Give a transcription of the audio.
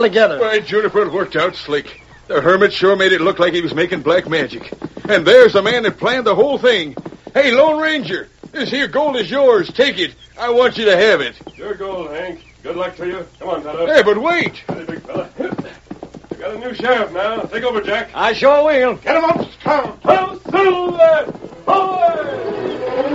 together. Why, Juniper, it worked out slick. The hermit sure made it look like he was making black magic. And there's the man that planned the whole thing. Hey, Lone Ranger, this here gold is yours. Take it. I want you to have it. Your gold, Hank. Good luck to you. Come on, fella. Hey, but wait. Hey, big fella. We got a new sheriff now. Take over, Jack. I sure will. Get him up, Tom. Ho, Silver! Away!